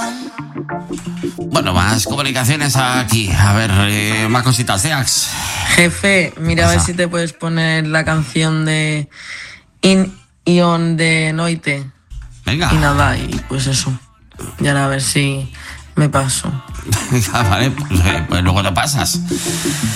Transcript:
Bueno, más comunicaciones aquí. A ver, más cositas de Ax. Jefe, mira a ver si te puedes poner la canción de In Ion de Noite. Venga. Y nada, y pues eso. Y ahora a ver si me paso. Vale, pues luego te pasas.